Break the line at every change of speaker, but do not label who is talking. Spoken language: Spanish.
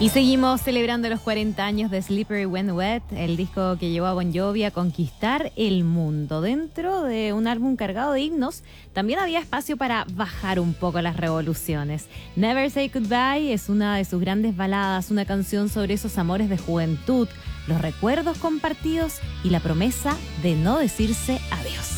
Y seguimos celebrando los 40 años de Slippery When Wet, el disco que llevó a Bon Jovi a conquistar el mundo. Dentro de un álbum cargado de himnos, también había espacio para bajar un poco las revoluciones. Never Say Goodbye es una de sus grandes baladas, una canción sobre esos amores de juventud, los recuerdos compartidos y la promesa de no decirse adiós.